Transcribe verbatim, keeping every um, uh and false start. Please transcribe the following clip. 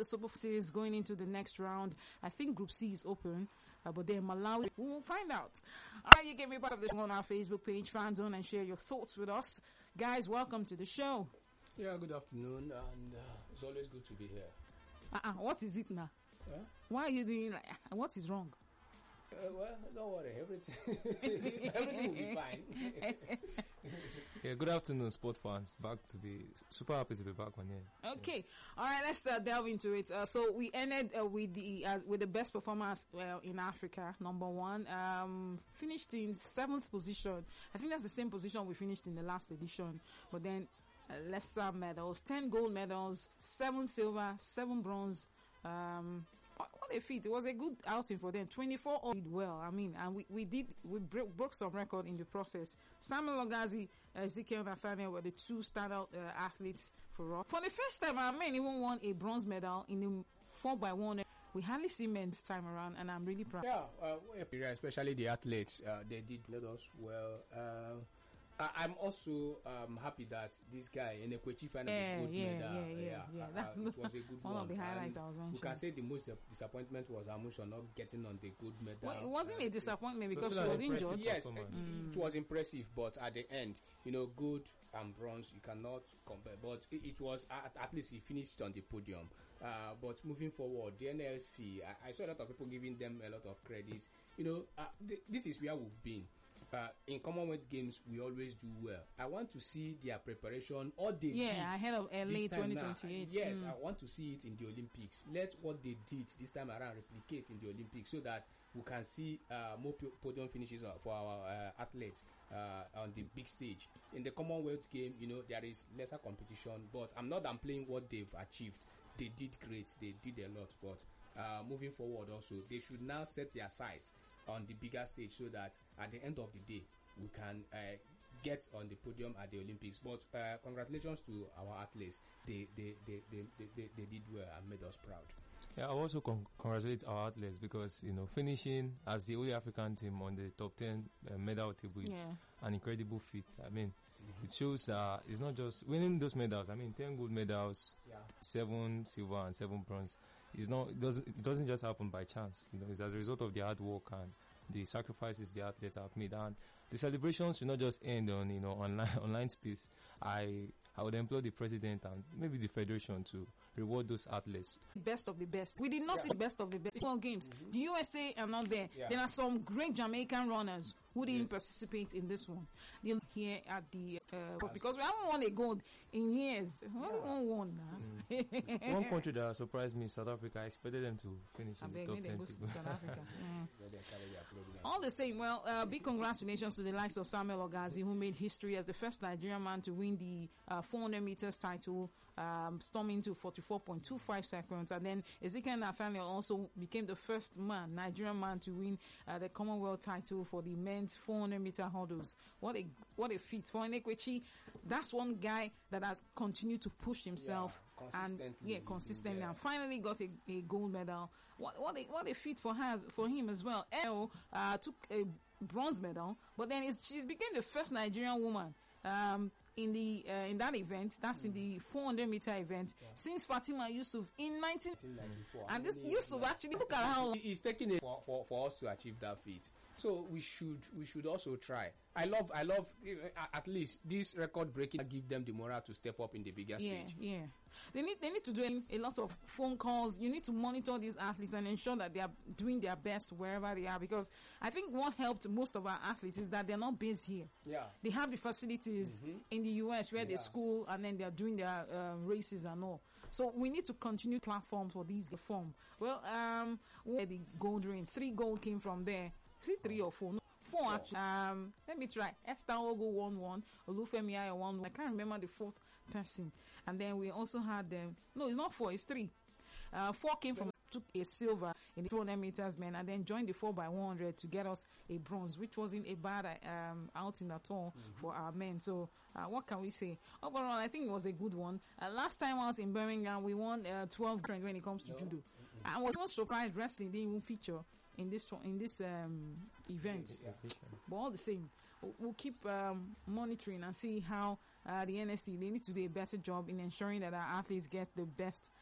the Super Series going into the next round. I think Group C is open, uh, but then Malawi, we will find out. All right, you can be part of the show on our Facebook page, Fan Zone, and share your thoughts with us. Guys, welcome to the show. Yeah, good afternoon, and uh, it's always good to be here. Uh-uh, what is it now? Huh? Why are you doing like, what is wrong? Uh, well, don't worry, everything, everything will be fine. Yeah, good afternoon, sport fans. Back to be super happy to be back on here. Okay, all right, let's uh, delve into it. Uh, so we ended uh, with the uh, with the best performance uh, in Africa, number one. Um, finished in seventh position. I think that's the same position we finished in the last edition. But then uh, lesser medals, ten gold medals, seven silver, seven bronze. Um, what, what a feat. It was a good outing for them. twenty-four all did well. I mean, and we, we did, we broke, broke some record in the process. Samuel Ogazi, Ezekiel Nathaniel were the two standout uh, athletes for us. For the first time, our men even won a bronze medal in the four by one. We hardly see men this time around, and I'm really proud. Yeah, uh, especially the athletes, uh, they did let us well. Uh, I'm also um, happy that this guy Enekwechi finally yeah, gold yeah, medal. Yeah, yeah, yeah. Uh, uh, it was a good one. one. Of the highlights I was mentioning. You can say the most disappointment was Amusha not getting on the gold medal. Well, it wasn't uh, a disappointment because so she was injured. Yes, mm. it was impressive, but at the end, you know, gold and bronze you cannot compare. But it, it was at, at least he finished on the podium. Uh, but moving forward, the N L C, I, I saw a lot of people giving them a lot of credit. You know, uh, th- this is where we've been. Uh, in Commonwealth Games, we always do well. I want to see their preparation, or they yeah, did ahead of L A twenty twenty-eight. Yes, mm. I want to see it in the Olympics. Let what they did this time around replicate in the Olympics, so that we can see uh, more podium finishes for our uh, athletes uh, on the big stage. In the Commonwealth Game, you know, there is lesser competition, but I'm not downplaying what they've achieved. They did great. They did a lot, but uh, moving forward also, they should now set their sights on the bigger stage, so that at the end of the day we can uh, get on the podium at the Olympics. But uh, congratulations to our athletes. They they, they, they, they, they they did well and made us proud. Yeah, I also con- congratulate our athletes because, you know, finishing as the only African team on the top ten uh, medal table is yeah. an incredible feat. I mean, mm-hmm. it shows that it's not just winning those medals. I mean, ten gold medals, yeah. seven silver and seven bronze. It's not, it doesn't, it doesn't just happen by chance. You know, it's as a result of the hard work and the sacrifices the athletes have made. And the celebrations should not just end on, you know, online, online space. I, I would employ the president and maybe the federation to reward those athletes. Best of the best. We did not yeah. see the best of the best in all games. Mm-hmm. The U S A are not there. Yeah. There are some great Jamaican runners who didn't yes. participate in this one. They're here at the, uh, because we haven't won a gold in years. We haven't won one now. Mm. One country that surprised me, South Africa, I expected them to finish in the top ten. South Africa. Mm. All the same, well, uh, big congratulations to the likes of Samuel Ogazi, who made history as the first Nigerian man to win the uh, four hundred meters title, um, storming to forty-four point two five seconds. And then Ezekiel Nathaniel also became the first man, Nigerian man, to win uh, the Commonwealth title for the men's four hundred meter hurdles. What a what a feat for Enekwechi. That's one guy that has continued to push himself yeah, and yeah, consistently, yeah. and finally got a, a gold medal. What what a what a feat for her for him as well. El uh, took a bronze medal, but then it's, she became the first Nigerian woman um in the uh, in that event. That's mm. in the four hundred meter event yeah. since Fatima Yusuf in nineteen ninety-four. And this Yusuf actually, look at how it's taking it for, for for us to achieve that feat. So we should we should also try. I love I love uh, at least this record breaking give them the morale to step up in the bigger yeah, stage. Yeah, they need they need to do a lot of phone calls. You need to monitor these athletes and ensure that they are doing their best wherever they are. Because I think what helped most of our athletes is that they're not based here. Yeah, they have the facilities mm-hmm. in the U S where yes. they school and then they are doing their uh, races and all. So we need to continue platforms for these form. Well, um, where the gold ring, three gold came from there. See three or four? No, four actually. Um, let me try. Esther Ogo won one. Olufemi Ayo won one. I can't remember the fourth person. And then we also had them. No, it's not four. It's three. Uh, four came from took a silver in the two hundred meters men and then joined the four by one hundred to get us a bronze, which wasn't a bad um, outing at all mm-hmm. for our men. So uh, what can we say? Overall, I think it was a good one. Uh, last time I was in Birmingham, we won uh, twelve trend when it comes to no. judo. Mm-hmm. I was not surprised wrestling didn't even feature in this in this um, event. Yeah. But all the same, we'll, we'll keep um, monitoring and see how uh, the N S C, they need to do a better job in ensuring that our athletes get the best